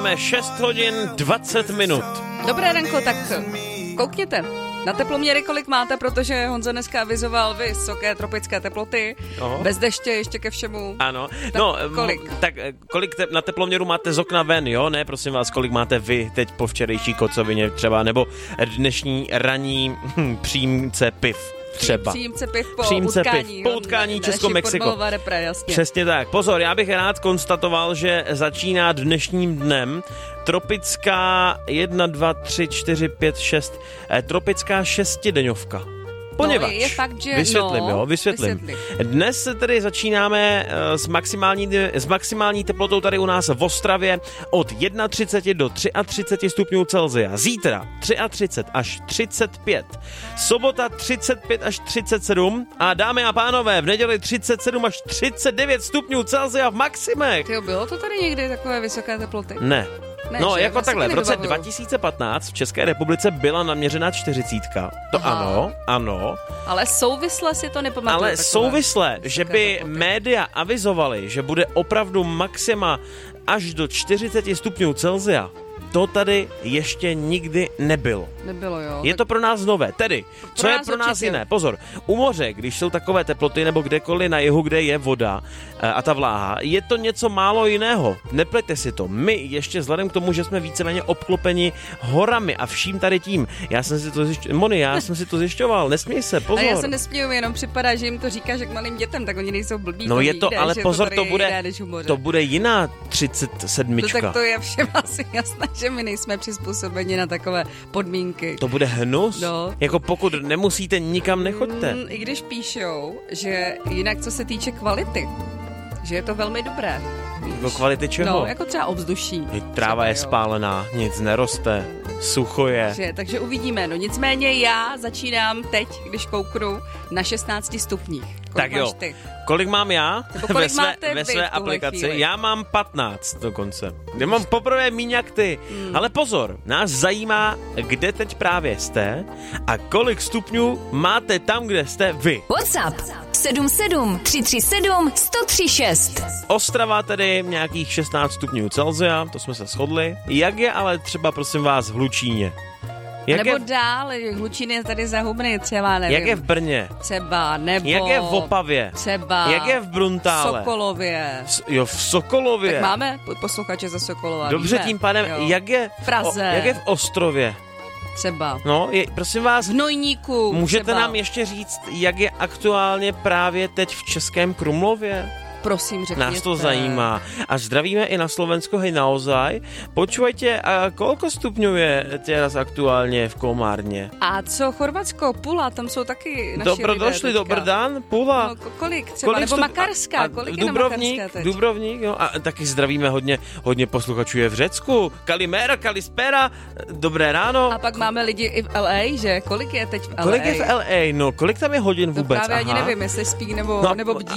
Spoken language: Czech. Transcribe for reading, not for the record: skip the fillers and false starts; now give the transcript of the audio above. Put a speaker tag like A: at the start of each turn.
A: Máme 6 hodin 20 minut.
B: Dobré ranko, tak koukněte. Na teploměry kolik máte, protože Honza dneska avizoval vysoké tropické teploty, bez deště ještě ke všemu.
A: Ano,
B: tak
A: kolik na teploměru máte z okna ven, jo? Ne, prosím vás, kolik máte vy teď po včerejší kocovině třeba, nebo dnešní ranní příjemce piv. Třeba.
B: Příjemce piv
A: po utkání Česko-Mexiko. Přesně tak. Pozor, já bych rád konstatoval, že začíná dnešním dnem tropická 1, 2, 3, 4, 5, 6, tropická šestideňovka. Poněvadž,
B: je fakt, že
A: vysvětlím. Dnes se tedy začínáme s maximální teplotou tady u nás v Ostravě od 31 do 33 stupňů Celsia. Zítra 33 až 35. Sobota 35 až 37 a dámy a pánové, v neděli 37 až 39 stupňů Celsia v maximech.
B: Tyjo, bylo to tady někdy takové vysoké teploty?
A: Ne, jako takhle, v roce 2015 v České republice byla naměřena 40. To ano.
B: Ale souvisle si to nepamatuju.
A: Ale souvisle, že by média avizovaly, že bude opravdu maxima až do 40 stupňů Celsia, to tady ještě nikdy nebylo.
B: Jo.
A: Je to pro nás nové. Tedy, co je pro nás jiné? Pozor, u moře, když jsou takové teploty nebo kdekoliv na jihu, kde je voda a ta vláha, je to něco málo jiného. Neplete si to. My ještě vzhledem k tomu, že jsme víceméně obklopeni horami a vším tady tím. Já jsem si to zjišťoval. Nesměj se, pozor.
B: A já se nesměju, jenom připadá, že jim to říkáš jak malým dětem, tak oni nejsou blbí.
A: No je to, ale pozor, to bude jiná 37.
B: No tak to je všem asi jasné, že my nejsme přizpůsobeni na takové podmínky.
A: To bude hnus?
B: No.
A: Jako pokud nemusíte, nikam nechoďte.
B: I když píšou, že jinak co se týče kvality, že je to velmi dobré.
A: Jako kvality čeho?
B: No, jako třeba ovzduší.
A: Tráva je spálená, nic neroste, sucho je.
B: Takže uvidíme. No nicméně já začínám teď, když kouknu, na 16 stupních.
A: Tak jo.
B: Ty?
A: Kolik mám já
B: ve
A: své aplikaci?
B: Chvíli?
A: Já mám 15 dokonce. Já mám poprvé míň jak ty. Ale pozor, nás zajímá, kde teď právě jste a kolik stupňů máte tam, kde jste vy.
C: WhatsApp 77 337 136.
A: Ostrava tedy nějakých 16 stupňů Celsia, to jsme se shodli. Jak je ale třeba, prosím vás, v Hlučíně?
B: Nebo dál, Hlučín je tady zahubný, třeba nevím.
A: Jak je v Brně?
B: Třeba, nebo...
A: Jak je v Opavě?
B: Třeba.
A: Jak je v Bruntále?
B: V Sokolově.
A: V Sokolově.
B: Tak máme posluchače ze Sokolova.
A: Dobře,
B: víme.
A: Tím pádem, jak je
B: v Praze.
A: Jak je v Ostrově?
B: Třeba.
A: No, prosím vás,
B: v Hnojníku.
A: Můžete
B: třeba.
A: Nám ještě říct, jak je aktuálně právě teď v Českém Krumlově?
B: Prosím, řekněte.
A: Nás to zajímá. A zdravíme i na Slovensko, hej naozaj. Počúvajte, a koľko stupňů je teraz aktuálně v Komárně?
B: A co Chorvatsko, Pula, tam jsou taky naši
A: Dobro,
B: lidé
A: došli
B: teďka.
A: do Brdan, Pula.
B: No, kolik třeba, nebo Makarská, kolik je na Makarské teď?
A: Dubrovník, jo. A taky zdravíme hodně posluchačů je v Řecku. Kalimera, Kalispera, dobré ráno.
B: A pak máme lidi i v LA, že? Kolik je teď v LA?
A: Kolik je v LA? No, kolik tam je hodin vůbec?
B: To právě ani nevím, jestli spí nebo bdí.